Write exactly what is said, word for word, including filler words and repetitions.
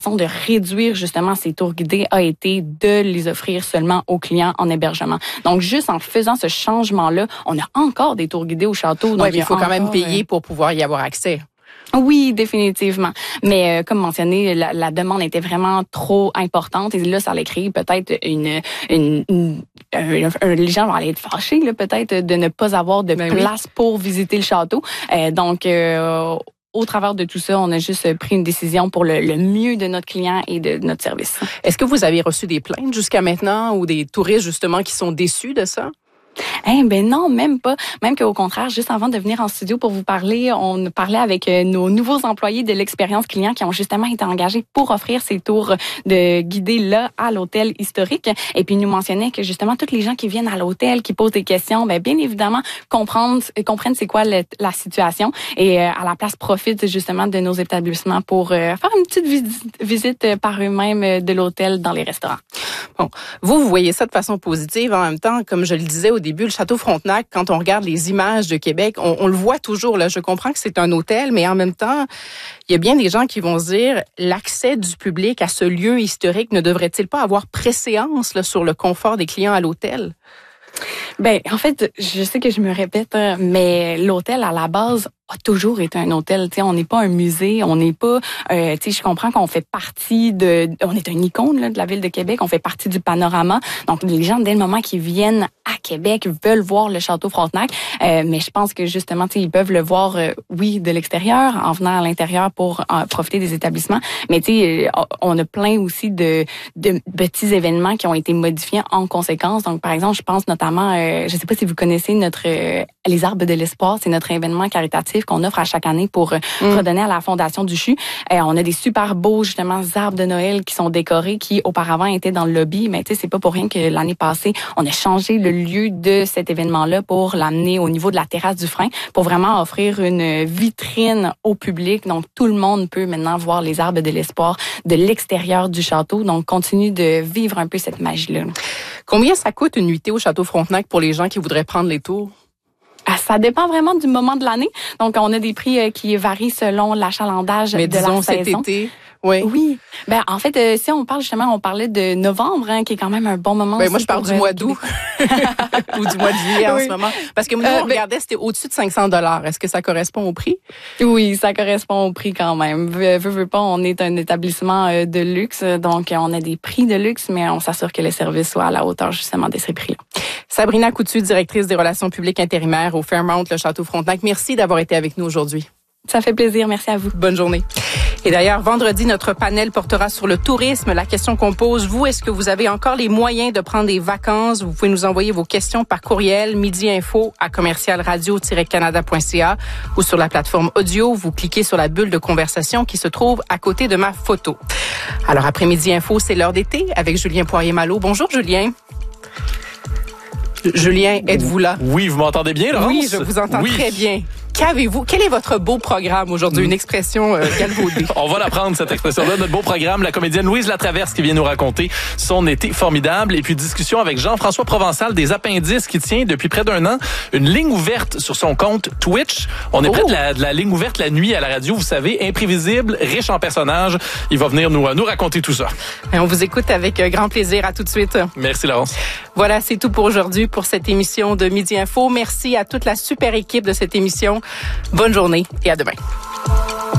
de réduire justement ces tours guidés a été de les offrir seulement aux clients en hébergement. Donc, juste en faisant ce changement-là, on a encore des tours guidés au château. Oui, mais il faut quand même payer pour pouvoir y avoir accès. Oui, définitivement. Mais euh, comme mentionné, la, la demande était vraiment trop importante et là, ça allait créer peut-être une, une, une un, un, les gens vont aller être fâchés là, peut-être de ne pas avoir de ben place oui. pour visiter le château. Euh, donc euh, Au travers de tout ça, on a juste pris une décision pour le, le mieux de notre client et de notre service. Est-ce que vous avez reçu des plaintes jusqu'à maintenant ou des touristes justement qui sont déçus de ça? Eh ben non, même pas. Même qu'au contraire, juste avant de venir en studio pour vous parler, on parlait avec nos nouveaux employés de l'expérience client qui ont justement été engagés pour offrir ces tours de guidés là à l'hôtel historique. Et puis ils nous mentionnaient que justement toutes les gens qui viennent à l'hôtel, qui posent des questions, ben bien évidemment comprendre, comprennent c'est quoi le, la situation et euh, à la place profitent justement de nos établissements pour euh, faire une petite visite, visite par eux-mêmes de l'hôtel dans les restaurants. Bon, vous, vous voyez ça de façon positive. En même temps, comme je le disais au début, le Château Frontenac, quand on regarde les images de Québec, on, on le voit toujours. Là, je comprends que c'est un hôtel, mais en même temps, il y a bien des gens qui vont se dire l'accès du public à ce lieu historique ne devrait-il pas avoir préséance là, sur le confort des clients à l'hôtel? Ben, en fait, je sais que je me répète, mais l'hôtel à la base a toujours été un hôtel. Tu sais, on n'est pas un musée, on n'est pas. Euh, tu sais, je comprends qu'on fait partie de. On est une icône là, de la ville de Québec. On fait partie du panorama. Donc, les gens dès le moment qu'ils viennent à Québec veulent voir le Château Frontenac. Euh, mais je pense que justement, tu sais, ils peuvent le voir, euh, oui, de l'extérieur, en venant à l'intérieur pour euh, profiter des établissements. Mais tu sais, on a plein aussi de, de petits événements qui ont été modifiés en conséquence. Donc, par exemple, je pense notamment, euh, je sais pas si vous connaissez notre euh, les Arbres de l'Espoir, c'est notre événement caritatif qu'on offre à chaque année pour mmh. redonner à la Fondation du C H U. Euh, on a des super beaux, justement, arbres de Noël qui sont décorés, qui auparavant étaient dans le lobby. Mais tu sais, c'est pas pour rien que l'année passée, on a changé le lieu de cet événement-là pour l'amener au niveau de la terrasse du Frein, pour vraiment offrir une vitrine au public. Donc, tout le monde peut maintenant voir les Arbres de l'Espoir de l'extérieur du château. Donc, continue de vivre un peu cette magie-là. Combien ça coûte une nuitée au Château Frontenac pour les gens qui voudraient prendre les tours? Ça dépend vraiment du moment de l'année. Donc, on a des prix qui varient selon l'achalandage Mais de disons, la cet saison. été, oui. Oui. Ben, en fait, euh, si on parle justement, on parlait de novembre, hein, qui est quand même un bon moment. Ben, moi, je parle du mois d'août ou du mois de juillet oui. en ce moment. Parce que nous, euh, on ben, regardait, c'était au-dessus de cinq cents dollars. Est-ce que ça correspond au prix? Oui, ça correspond au prix quand même. Veux, veux, veux pas, on est un établissement euh, de luxe, donc on a des prix de luxe, mais on s'assure que le service soit à la hauteur justement de ces prix-là. Sabrina Coutu, directrice des relations publiques intérimaires au Fairmount, le Château Frontenac. Merci d'avoir été avec nous aujourd'hui. Ça fait plaisir. Merci à vous. Bonne journée. Et d'ailleurs, vendredi, notre panel portera sur le tourisme. La question qu'on pose, vous, est-ce que vous avez encore les moyens de prendre des vacances? Vous pouvez nous envoyer vos questions par courriel midi-info à commercial radio tiret canada point c a ou sur la plateforme audio. Vous cliquez sur la bulle de conversation qui se trouve à côté de ma photo. Alors, après Midi-info, c'est l'heure d'été avec Julien Poirier-Malo. Bonjour, Julien. Julien, êtes-vous là? Oui, vous m'entendez bien, Laurence? Oui, je vous entends oui. très bien. Qu'avez-vous? Quel est votre beau programme aujourd'hui? Une expression euh, galvaudée. On va la prendre, cette expression-là. Notre beau programme, la comédienne Louise Latraverse qui vient nous raconter son été formidable. Et puis, discussion avec Jean-François Provençal des Appendices qui tient depuis près d'un an une ligne ouverte sur son compte Twitch. On est oh. près de la, de la ligne ouverte la nuit à la radio, vous savez, imprévisible, riche en personnages. Il va venir nous, nous raconter tout ça. Et on vous écoute avec grand plaisir. À tout de suite. Merci, Laurence. Voilà, c'est tout pour aujourd'hui, pour cette émission de Midi Info. Merci à toute la super équipe de cette émission. Bonne journée et à demain.